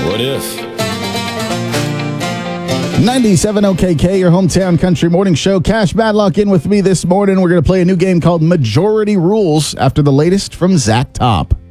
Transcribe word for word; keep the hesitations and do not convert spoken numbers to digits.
What if? ninety-seven O K K, your hometown country morning show. Cash Badlock in with me this morning. We're going to play a new game called Majority Rules after the latest from Zach Top.